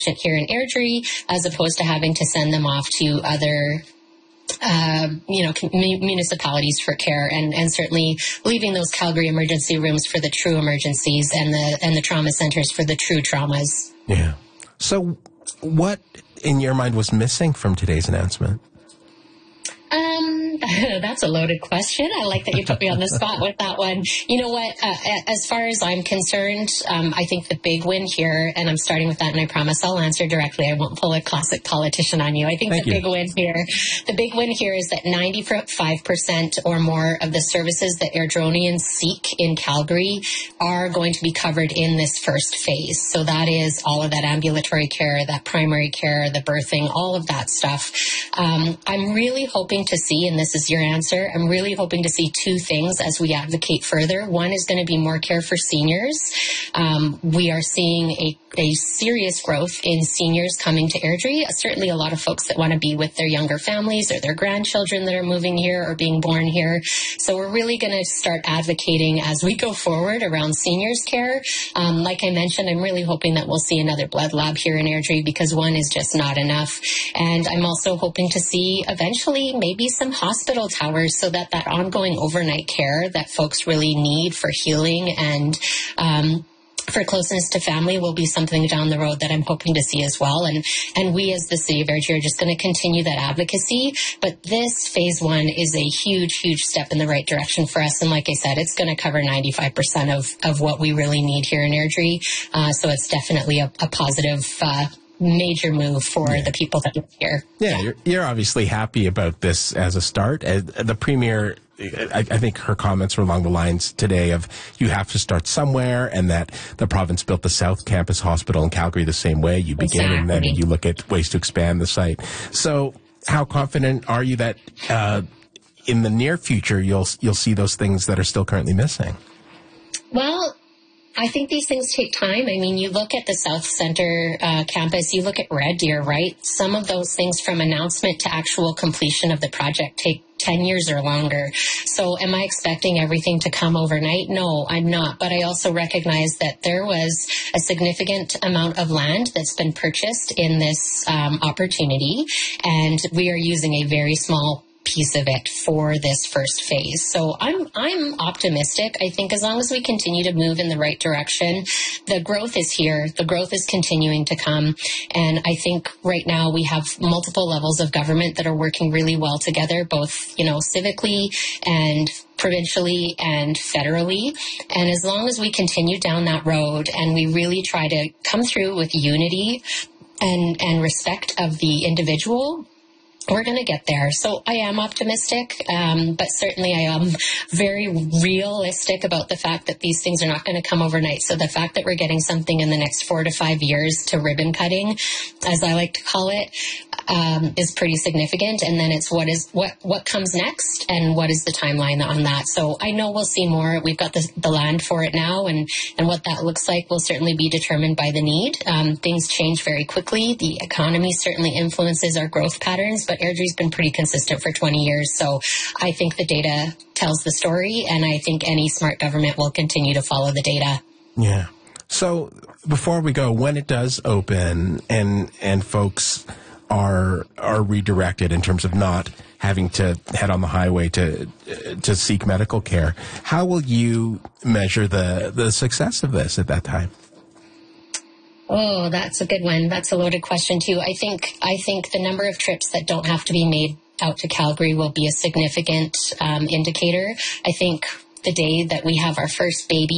here in Airdrie, as opposed to having to send them off to other municipalities for care, and certainly leaving those Calgary emergency rooms for the true emergencies and the trauma centers for the true traumas. Yeah. So what, in your mind, was missing from today's announcement? That's a loaded question. I like that you put me on the spot with that one. You know what? As far as I'm concerned, I think the big win here, and I'm starting with that, and I promise I'll answer directly. I won't pull a classic politician on you. I think the big win here is that 95% or more of the services that Airdronians seek in Calgary are going to be covered in this first phase. So that is all of that ambulatory care, that primary care, the birthing, all of that stuff. I'm really hoping to see, and this is your answer, I'm really hoping to see two things as we advocate further. One is going to be more care for seniors. We are seeing a serious growth in seniors coming to Airdrie. Certainly a lot of folks that want to be with their younger families or their grandchildren that are moving here or being born here. So we're really going to start advocating as we go forward around seniors care. Like I mentioned, I'm really hoping that we'll see another blood lab here in Airdrie, because one is just not enough. And I'm also hoping to see eventually maybe some hospital towers, so that ongoing overnight care that folks really need for healing and for closeness to family will be something down the road that I'm hoping to see as well. And we as the City of Airdrie are just going to continue that advocacy. But this phase one is a huge, huge step in the right direction for us. And like I said, it's going to cover 95% of what we really need here in Airdrie. So it's definitely a positive major move for the people that live here. Yeah, you're obviously happy about this as a start. The Premier, I think her comments were along the lines today of you have to start somewhere, and that the province built the South Campus Hospital in Calgary the same way. You begin and then you look at ways to expand the site. So how confident are you that in the near future you'll see those things that are still currently missing? Well, I think these things take time. I mean, you look at the South Centre campus, you look at Red Deer, right? Some of those things from announcement to actual completion of the project take 10 years or longer. So am I expecting everything to come overnight? No, I'm not. But I also recognize that there was a significant amount of land that's been purchased in this opportunity, and we are using a very small piece of it for this first phase. So I'm optimistic. I think as long as we continue to move in the right direction, the growth is here. The growth is continuing to come. And I think right now we have multiple levels of government that are working really well together, both, civically and provincially and federally. And as long as we continue down that road and we really try to come through with unity and respect of the individual, we're going to get there. So I am optimistic, but certainly I am very realistic about the fact that these things are not going to come overnight. So the fact that we're getting something in the next 4 to 5 years to ribbon cutting, as I like to call it, is pretty significant. And then it's what comes next and what is the timeline on that. So I know we'll see more. We've got the land for it now, and what that looks like will certainly be determined by the need. Things change very quickly. The economy certainly influences our growth patterns, but Airdrie's been pretty consistent for 20 years. So I think the data tells the story, and I think any smart government will continue to follow the data. Yeah. So before we go, when it does open and folks are redirected in terms of not having to head on the highway to seek medical care, how will you measure the success of this at that time? Oh, that's a good one. That's a loaded question too. I think the number of trips that don't have to be made out to Calgary will be a significant indicator. I think the day that we have our first baby